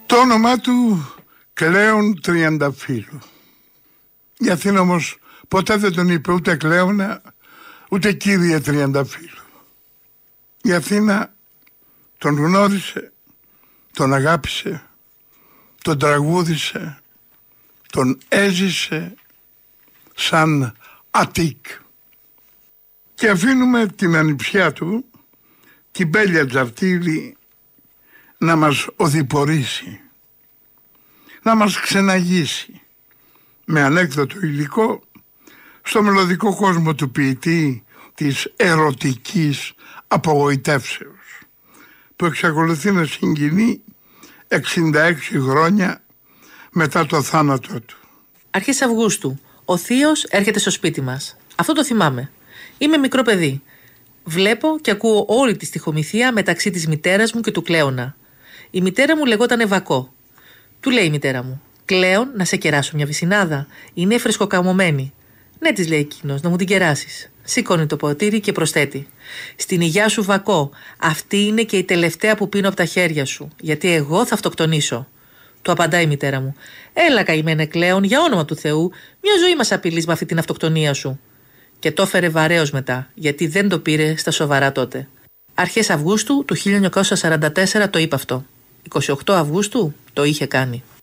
Το όνομά του Κλέον Τριανταφύλλου. Η Αθήνα όμως ποτέ δεν τον είπε ούτε Κλέωνα ούτε κύριε Τριανταφύλλου. Η Αθήνα τον γνώρισε, τον αγάπησε, τον τραγούδισε, τον έζησε σαν Αττικ. Και αφήνουμε την ανιψιά του, την Μπέλια Τζαρτήλη, να μας οδηπορήσει, να μας ξεναγήσει με ανέκδοτο υλικό στο μελωδικό κόσμο του ποιητή της ερωτικής απογοητεύσεως, που εξακολουθεί να συγκινεί 66 χρόνια μετά το θάνατό του. Αρχές Αυγούστου, ο θείος έρχεται στο σπίτι μας. Αυτό το θυμάμαι. Είμαι μικρό παιδί. Βλέπω και ακούω όλη τη στιχομυθία μεταξύ της μητέρας μου και του Κλέωνα. Η μητέρα μου λεγόταν Βακό. Του λέει η μητέρα μου: «Κλέον, να σε κεράσω μια βυσσινάδα. Είναι φρεσκοκαμωμένη». «Ναι», της λέει εκείνος, «να μου την κεράσεις». Σηκώνει το ποτήρι και προσθέτει: «Στην υγειά σου, Βακό. Αυτή είναι και η τελευταία που πίνω από τα χέρια σου, γιατί εγώ θα αυτοκτονήσω». Του απαντάει η μητέρα μου: «Έλα, καημένε Κλέον, για όνομα του Θεού, μια ζωή μας απειλείς με αυτή την αυτοκτονία σου». Και το έφερε βαρέως μετά, γιατί δεν το πήρε στα σοβαρά τότε. Αρχές Αυγούστου του 1944 το είπε αυτό. 28 Αυγούστου το είχε κάνει.